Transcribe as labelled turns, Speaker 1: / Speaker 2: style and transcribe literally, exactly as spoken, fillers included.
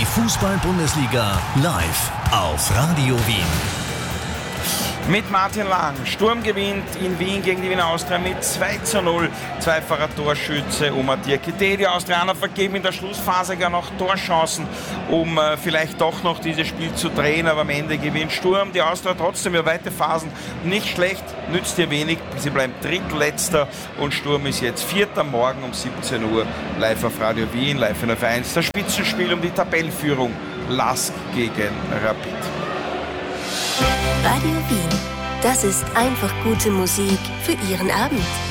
Speaker 1: Fußball-Bundesliga live auf Radio Wien.
Speaker 2: Mit Martin Lang. Sturm gewinnt in Wien gegen die Wiener Austria mit zwei zu null. Zweifacher Torschütze Omar Diakité. Die Austrianer vergeben in der Schlussphase gar noch Torchancen, um äh, vielleicht doch noch dieses Spiel zu drehen. Aber am Ende gewinnt Sturm. Die Austria trotzdem über weite Phasen nicht schlecht, nützt ihr wenig. Sie bleiben drittletzter und Sturm ist jetzt Vierter. Morgen um siebzehn Uhr live auf Radio Wien, live in der F eins. Das Spitzenspiel um die Tabellenführung. Lask gegen Rapid.
Speaker 3: Radio Wien. Das ist einfach gute Musik für Ihren Abend.